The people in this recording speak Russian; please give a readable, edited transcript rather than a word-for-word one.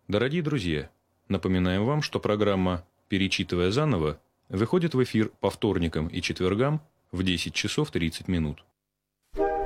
Дорогие друзья, напоминаем вам, что программа «Перечитывая заново» выходит в эфир по вторникам и четвергам в 10 часов 30 минут.